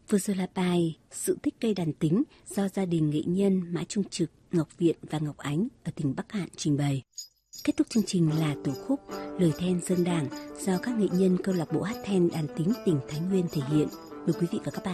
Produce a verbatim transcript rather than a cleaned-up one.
Vừa rồi là bài Sự tích cây đàn tính do gia đình nghệ nhân Mã Trung Trực, Ngọc Viện và Ngọc Ánh ở tỉnh Bắc Kạn trình bày. Kết thúc chương trình là tổ khúc Lời then dân đảng do các nghệ nhân câu lạc bộ hát then đàn tính tỉnh Thái Nguyên thể hiện. Mời quý vị và các bạn